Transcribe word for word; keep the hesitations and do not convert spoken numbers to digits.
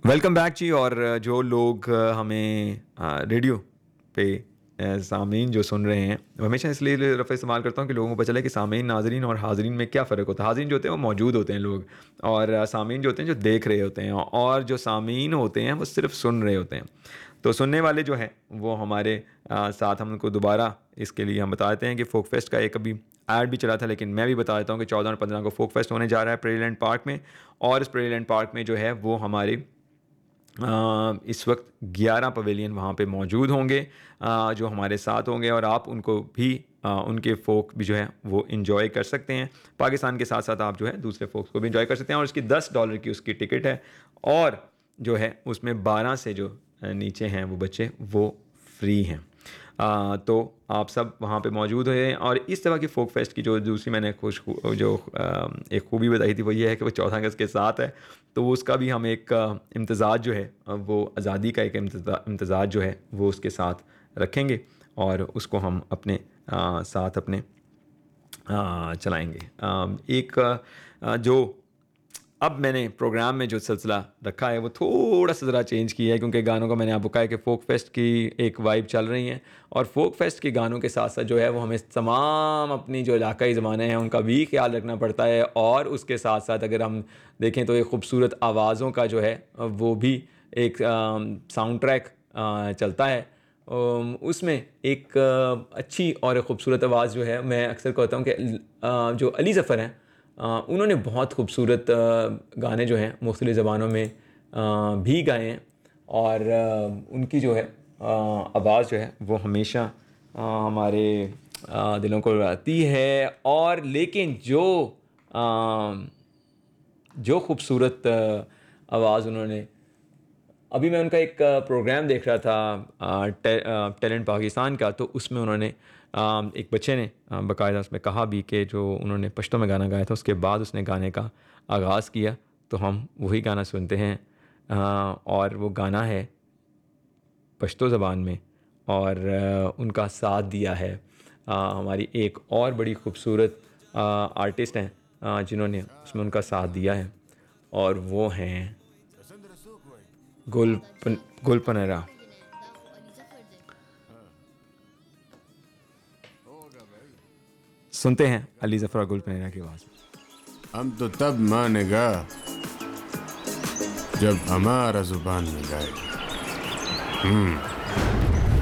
Welcome back जी। और जो लोग अ, हमें अ, रेडियो पे अ, सामीन जो सुन रहे हैं, वो हमेशा इसलिए लफ़्ज़ इस्तेमाल करता हूँ कि लोगों को पता चले कि सामीन, नाज़रीन और हाज़रीन में क्या फ़र्क होता है। हाज़रीन जो होते हैं वो मौजूद होते हैं लोग, और अ, सामीन जो होते हैं जो देख रहे होते हैं, और जो सामीन होते हैं वो सिर्फ़ सुन रहे होते हैं। तो सुनने वाले जो हैं वो हमारे अ, साथ, हम उनको दोबारा इसके लिए हम बता देते हैं कि फ़ोक फेस्ट का एक अभी ऐड भी चला था, लेकिन मैं भी बता देता हूँ कि चौदह और पंद्रह को फ़ोक फेस्ट होने जा रहा है प्रेरीलैंड पार्क में। और इस प्रेरीलैंड पार्क में जो है वो हमारे अ, इस वक्त ग्यारह पवेलियन वहाँ पे मौजूद होंगे, अ, जो हमारे साथ होंगे, और आप उनको भी अ, उनके फ़ोक भी जो है वो इन्जॉय कर सकते हैं। पाकिस्तान के साथ साथ आप जो है दूसरे फ़ोक्स को भी इन्जॉय कर सकते हैं, और इसकी दस डॉलर की उसकी टिकट है, और जो है उसमें बारह से जो अ, नीचे हैं वो बच्चे वो फ्री हैं। अ, तो आप सब वहाँ पे मौजूद हैं। और इस तरह की फ़ोक फेस्ट की जो दूसरी मैंने खुश जो अ, एक खूबी बताई थी, वो ये है कि वो चौदह अगस्त के साथ है। तो वो उसका भी हम एक अ, इम्तज़ाज जो है अ, वो आज़ादी का एक इम्तज़ा इम्तज़ाज जो है वो उसके साथ रखेंगे, और उसको हम अपने अ, साथ अपने अ, चलाएँगे। अ, एक अ, जो अब मैंने प्रोग्राम में जो सिलसिला रखा है वो थोड़ा-सा ज़रा चेंज किया है, क्योंकि गानों का मैंने आपको कहा है कि फ़ोक फेस्ट की एक वाइब चल रही है, और फ़ोक फेस्ट के गानों के साथ-साथ जो है वो हमें तमाम अपनी जो इलाकाई ज़बानें हैं उनका भी ख़्याल रखना पड़ता है। और उसके साथ-साथ अगर हम देखें तो एक खूबसूरत आवाज़ों का जो है वो भी एक अ, साउंड ट्रैक अ, चलता है। अम, उसमें एक अ, अच्छी और खूबसूरत आवाज़ जो है, मैं अक्सर कहता हूँ कि अ, जो अली ज़फ़र हैं, अ, उन्होंने बहुत खूबसूरत अ, गाने जो हैं मुख्तलिफ़ ज़बानों में अ, भी गाए हैं, और अ, उनकी जो है अ, आवाज़ जो है वो हमेशा अ, हमारे अ, दिलों को रुलाती है। और लेकिन जो अ, जो खूबसूरत अ, आवाज़ उन्होंने, अभी मैं उनका एक अ, प्रोग्राम देख रहा था अ, टे अ, टैलेंट पाकिस्तान का, तो उसमें उन्होंने अ, एक बच्चे ने अ, बाकायदा उसमें कहा भी कि जो उन्होंने पश्तो में गाना गाया था, उसके बाद उसने गाने का आगाज़ किया, तो हम वही गाना सुनते हैं। अ, और वो गाना है पश्तो ज़बान में, और अ, उनका साथ दिया है अ, हमारी एक और बड़ी खूबसूरत अ, आर्टिस्ट हैं अ, जिन्होंने उसमें उनका साथ दिया है, और वो हैं गुलपन गुलपनारा। सुनते हैं अली ज़फ़र और गुलपनारा की आवाज़ में। हम तो तब मानेगा जब हमारा जुबान में गाएगा। हम्म